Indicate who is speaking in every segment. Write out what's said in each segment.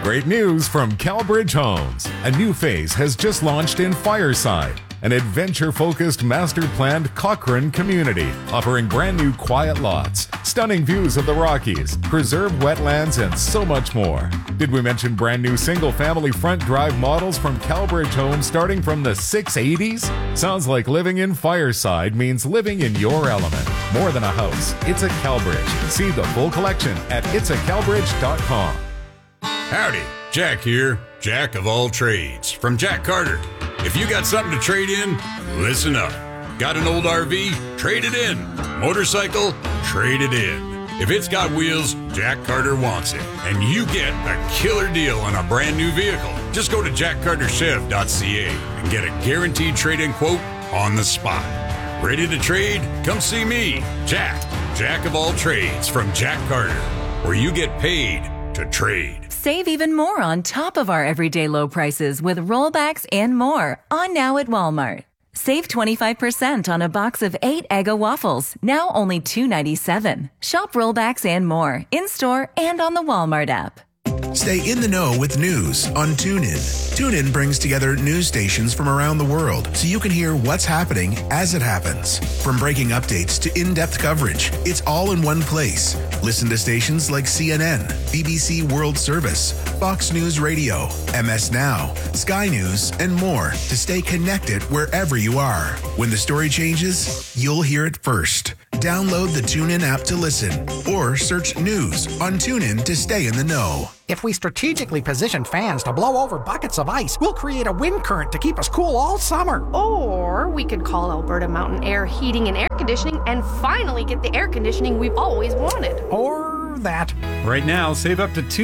Speaker 1: Great news from Calbridge Homes. A new phase has just launched in Fireside, an adventure-focused master-planned Cochrane community, offering brand new quiet lots, stunning views of the Rockies, preserved wetlands, and so much more. Did we mention brand new single-family front drive models from Calbridge Homes starting from the 680s? Sounds like living in Fireside means living in your element. More than a house, it's a Calbridge. See the full collection at itsacalbridge.com.
Speaker 2: Howdy, Jack here, Jack of all trades, from Jack Carter. If you got something to trade in, listen up. Got an old RV? Trade it in. Motorcycle? Trade it in. If it's got wheels, Jack Carter wants it. And you get a killer deal on a brand new vehicle. Just go to jackcarterchev.ca and get a guaranteed trade-in quote on the spot. Ready to trade? Come see me, Jack of all trades, from Jack Carter, where you get paid to trade.
Speaker 3: Save even more on top of our everyday low prices with rollbacks and more on now at Walmart. Save 25% on a box of 8 Eggo waffles, now only $2.97. Shop rollbacks and more in-store and on the Walmart app.
Speaker 4: Stay in the know with news on TuneIn. TuneIn brings together news stations from around the world so you can hear what's happening as it happens. From breaking updates to in-depth coverage, it's all in one place. Listen to stations like CNN, BBC World Service, Fox News Radio, MS Now, Sky News, and more to stay connected wherever you are. When the story changes, you'll hear it first. Download the TuneIn app to listen or search news on TuneIn to stay in the know.
Speaker 5: If we strategically position fans to blow over buckets of ice, we'll create a wind current to keep us cool all summer.
Speaker 6: Or we could call Alberta Mountain Air Heating and Air Conditioning and finally get the air conditioning we've always wanted.
Speaker 5: Or that.
Speaker 7: Right now, save up to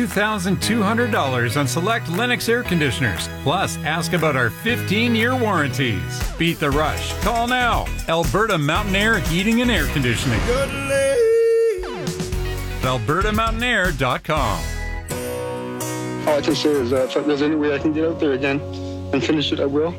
Speaker 7: $2,200 on select Lennox air conditioners. Plus, ask about our 15-year warranties. Beat the rush. Call now. Alberta Mountain Air Heating and Air Conditioning. AlbertaMountainair.com.
Speaker 8: All I can say is if there's any way I can get out there again and finish it, I will.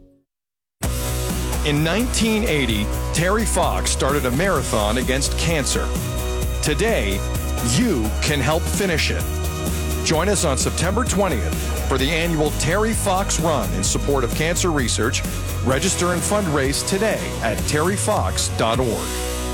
Speaker 9: In 1980, Terry Fox started a marathon against cancer. Today, you can help finish it. Join us on September 20th for the annual Terry Fox Run in support of cancer research. Register and fundraise today at terryfox.org.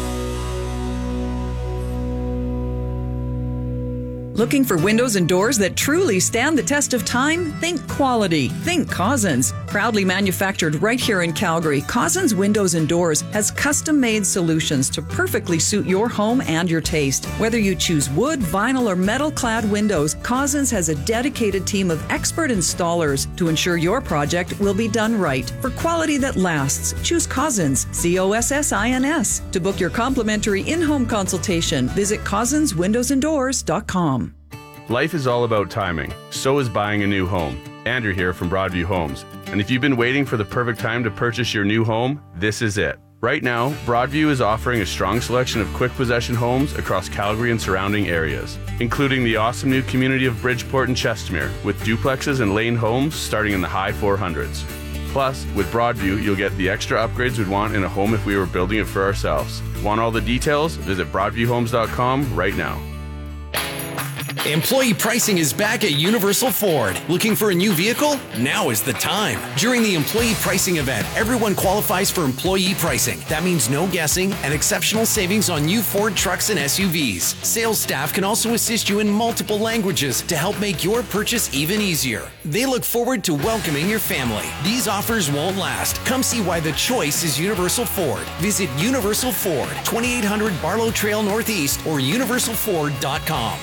Speaker 10: Looking for windows and doors that truly stand the test of time? Think quality. Think Cousins. Proudly manufactured right here in Calgary, Cousins Windows and Doors has custom-made solutions to perfectly suit your home and your taste. Whether you choose wood, vinyl, or metal-clad windows, Cousins has a dedicated team of expert installers to ensure your project will be done right. For quality that lasts, choose Cousins, Cossins. To book your complimentary in-home consultation, visit CousinsWindowsandDoors.com.
Speaker 11: Life is all about timing. So is buying a new home. Andrew here from Broadview Homes. And if you've been waiting for the perfect time to purchase your new home, this is it. Right now, Broadview is offering a strong selection of quick possession homes across Calgary and surrounding areas, including the awesome new community of Bridgeport and Chestermere, with duplexes and lane homes starting in the high 400s. Plus, with Broadview, you'll get the extra upgrades we'd want in a home if we were building it for ourselves. Want all the details? Visit BroadviewHomes.com right now.
Speaker 12: Employee pricing is back at Universal Ford. Looking for a new vehicle? Now is the time. During the employee pricing event, everyone qualifies for employee pricing. That means no guessing and exceptional savings on new Ford trucks and SUVs. Sales staff can also assist you in multiple languages to help make your purchase even easier. They look forward to welcoming your family. These offers won't last. Come see why the choice is Universal Ford. Visit Universal Ford, 2800 Barlow Trail Northeast or universalford.com.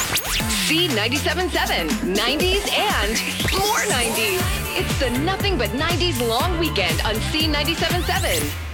Speaker 13: C97.7, 90s and more 90s. It's the Nothing But 90s long weekend on C97.7.